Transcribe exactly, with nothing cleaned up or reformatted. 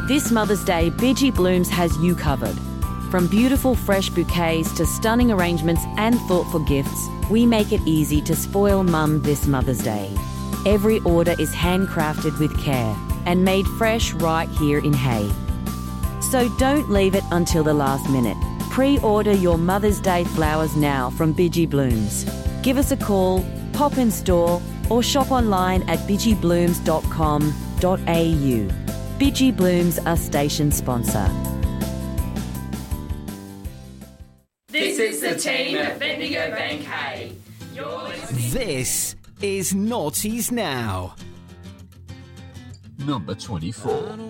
This Mother's Day, Bidgie Blooms has you covered. From beautiful fresh bouquets to stunning arrangements and thoughtful gifts, we make it easy to spoil Mum this Mother's Day. Every order is handcrafted with care and made fresh right here in Hay. So don't leave it until the last minute. Pre-order your Mother's Day flowers now from Bidgie Blooms. Give us a call, pop in store, or shop online at bidgie blooms dot com dot a u. Bidgie Blooms are station sponsor. This is the team at Bendigo Bank Hay. You're listening. This is Naughties Now. Number twenty-four.